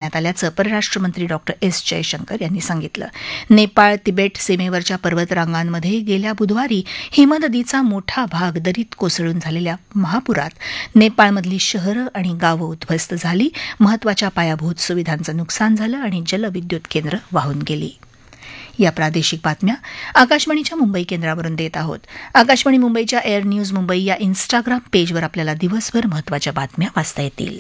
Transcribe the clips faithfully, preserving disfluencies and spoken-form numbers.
करण्यात आल्याचं परराष्ट्र मंत्री डॉक्टर एस जयशंकर यांनी सांगितलं. नेपाळ तिबेट सीमेवरच्या पर्वतरांगांमध्ये गेल्या बुधवारी हिमनदीचा मोठा भाग दरीत कोसळून झालेल्या महापुरात नेपाळमधली शहरं आणि गावं उद्ध्वस्त झाली, महत्वाच्या पायाभूत सुविधांचं नुकसान झालं आणि जलविद्युत केंद्र वाहून गेली. या प्रादेशिक बातम्या आकाशवाणीच्या मुंबई केंद्रावरून देत आहोत. आकाशवाणी मुंबईच्या एअर न्यूज मुंबई या इन्स्टाग्राम पेजवर आपल्याला दिवसभर महत्वाच्या बातम्या वाचता येतील.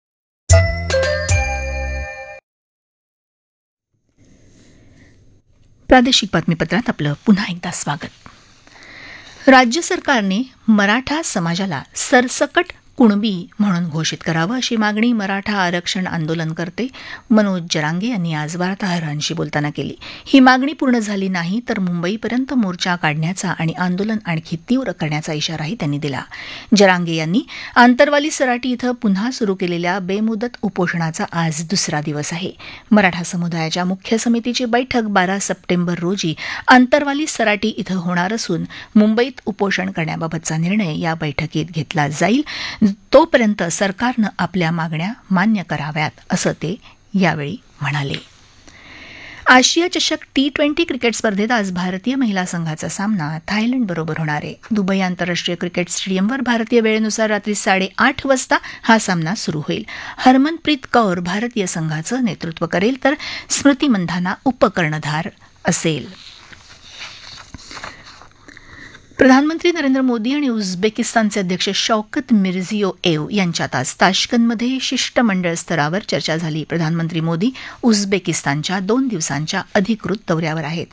प्रादेशिक बातमीपत्रात आपलं पुन्हा एकदा स्वागत. राज्य सरकारने मराठा समाजाला सरसकट कुणबी म्हणून घोषित करावं अशी मागणी मराठा आरक्षण आंदोलनकर्ते मनोज जरांगे यांनी आज वार्ताहरांशी बोलताना केली. ही मागणी पूर्ण झाली नाही तर मुंबईपर्यंत मोर्चा काढण्याचा आणि आंदोलन आणखी तीव्र करण्याचा इशाराही त्यांनी दिला. जरांगे यांनी आंतरवाली सराटी इथं पुन्हा सुरू केलेल्या बेमुदत उपोषणाचा आज दुसरा दिवस आहे. मराठा समुदायाच्या मुख्य समितीची बैठक बारा सप्टेंबर रोजी आंतरवाली सराटी इथं होणार असून मुंबईत उपोषण करण्याबाबतचा निर्णय या बैठकीत घेतला जाईल. तोपर्यंत सरकारनं आपल्या मागण्या मान्य कराव्यात, असं ते यावेळी म्हणाले. आशिया चषक टी ट्वेंटी क्रिकेट स्पर्धेत आज भारतीय महिला संघाचा सामना थायलंडबरोबर होणार आहे. दुबई आंतरराष्ट्रीय क्रिकेट स्टेडियमवर भारतीय वेळेनुसार रात्री साडेआठ वाजता हा सामना सुरू होईल. हरमनप्रीत कौर भारतीय संघाचं नेतृत्व करेल तर स्मृती मंधाना उपकर्णधार असेल. प्रधानमंत्री नरेंद्र मोदी आणि उझबेकिस्तानचे अध्यक्ष शौकत मिर्झियोएव यांच्यात आज ताश्कंदमध्ये शिष्टमंडळ स्तरावर चर्चा झाली. प्रधानमंत्री मोदी उझबेकिस्तानच्या दोन दिवसांच्या अधिकृत दौऱ्यावर आहेत.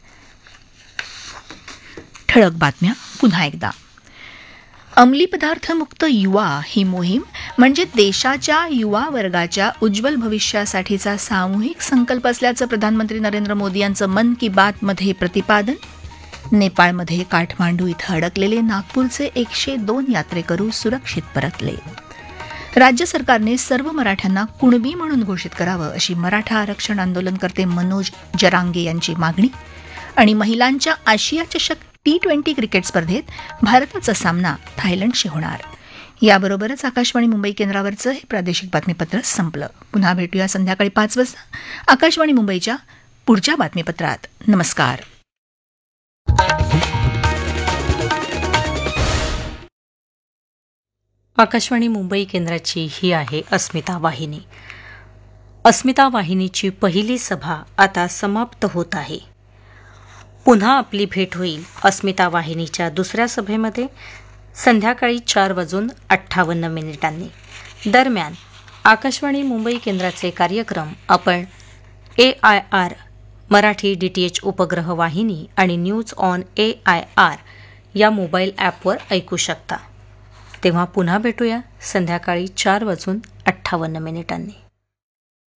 ठळक बातम्या पुन्हा एकदा. अंमली पदार्थमुक्त युवा ही मोहीम म्हणजे देशाच्या युवा वर्गाच्या उज्ज्वल भविष्यासाठीचा सामूहिक संकल्प असल्याचं प्रधानमंत्री नरेंद्र मोदी यांचं मन की बातमध्ये प्रतिपादन. नेपाळमध्ये काठमांडू इथं अडकलेले नागपूरचे एकशे दोन यात्रेकरू सुरक्षित परतले. राज्य सरकारने सर्व मराठ्यांना कुणबी म्हणून घोषित करावं अशी मराठा आरक्षण आंदोलनकर्ते मनोज जरांगे यांची मागणी. आणि महिलांच्या आशिया चषक टी ट्वेंटी क्रिकेट स्पर्धेत भारताचा सामना थायलंडशी होणार. याबरोबरच आकाशवाणी मुंबई केंद्रावरचं हे प्रादेशिक बातमीपत्र संपलं. पुन्हा भेटूया संध्याकाळी पाच वाजता आकाशवाणी मुंबईच्या पुढच्या बातमीपत्रात. नमस्कार. आकाशवाणी मुंबई केंद्राची ही आहे अस्मिता वाहिनी. अस्मिता वाहिनीची पहिली सभा आता समाप्त होत आहे. पुन्हा आपली भेट होईल अस्मिता वाहिनीच्या दुसऱ्या सभेमध्ये संध्याकाळी चार वाजून अठ्ठावन्न मिनिटांनी. दरम्यान आकाशवाणी मुंबई केंद्राचे कार्यक्रम आपण ए आय आर मराठी डीटीएच उपग्रह वाहिनी आणि news on A I R या मोबाईल ॲपवर ऐकू शकता. तेव्हा पुन्हा भेटूया संध्याकाळी चार वाजून अठ्ठावन्न मिनिटांनी.